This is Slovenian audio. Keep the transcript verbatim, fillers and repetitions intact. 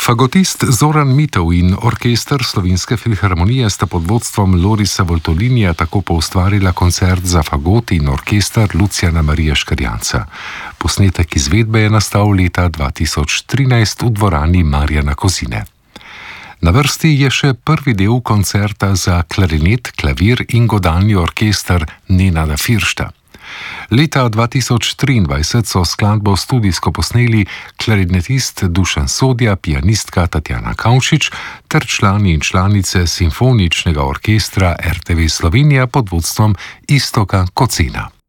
Fagotist Zoran Mitov in orkester Slovenske filharmonije sta pod vodstvom Lorisa Voltolinija tako poustvarila koncert za fagot in orkester Lucijana Marija Škrjanca. Posnetek izvedbe je nastal leta dva tisoč trinajst v dvorani Marjana Kozine. Na vrsti je še prvi del koncerta za klarinet, klavir in godalni orkester Nenada Firšta. Leta dva tisoč triindvajset so skladbo studijsko posneli klarinetist Dušan Sodja, pianistka Tatjana Kavčič ter člani in članice Simfoničnega orkestra R T V Slovenija pod vodstvom Iztoka Kocena.